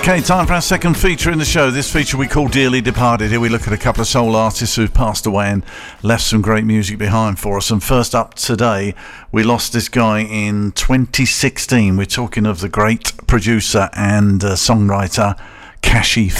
Okay, time for our second feature in the show. This feature we call Dearly Departed. Here we look at a couple of soul artists who've passed away and left some great music behind for us. And first up today, we lost this guy in 2016. We're talking of the great producer and songwriter Kashi